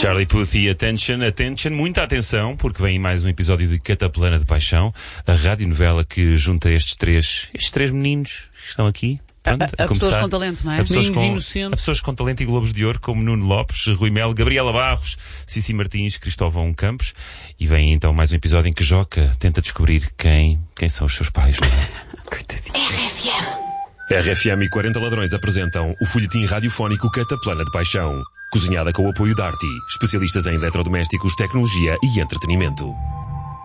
Charlie Puth e Attention, muita atenção, porque vem mais um episódio de Cataplana de Paixão, a radionovela que junta estes três meninos que estão aqui. Pronto, a pessoas com talento, não é? A pessoas com talento e Globos de Ouro, como Nuno Lopes, Rui Melo, Gabriela Barros, Cici Martins, Cristóvão Campos. E vem então mais um episódio em que Joca tenta descobrir quem são os seus pais. Coitadinho. RFM e 40 Ladrões apresentam o folhetim radiofónico Cataplana de Paixão, cozinhada com o apoio da Arti, especialistas em eletrodomésticos, tecnologia e entretenimento.